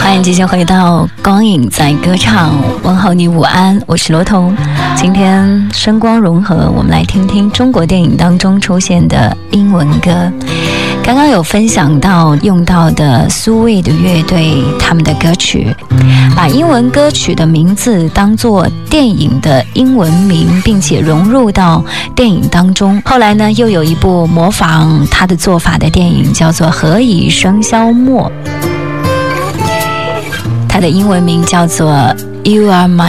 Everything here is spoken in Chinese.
欢迎继续回到光影在歌唱，问候你午安，我是罗彤。今天声光融合，我们来听听中国电影当中出现的英文歌。刚刚有分享到用到的苏卫的乐队他们的歌曲，把英文歌曲的名字当作电影的英文名，并且融入到电影当中。后来呢，又有一部模仿他的做法的电影叫做《何以笙箫默》，它的英文名叫做 You Are My